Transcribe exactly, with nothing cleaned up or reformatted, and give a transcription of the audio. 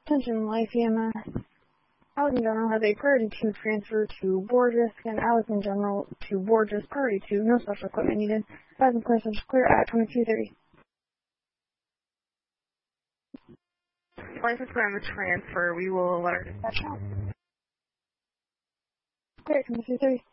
Attention, Life E M S. Housing General has a priority two transfer to Borges, and Housing General to Borges, priority two, no special equipment needed. Five and clear, subject clear at twenty-two thirty. License plan the transfer, we will let our dispatch out. Clear at twenty-two thirty.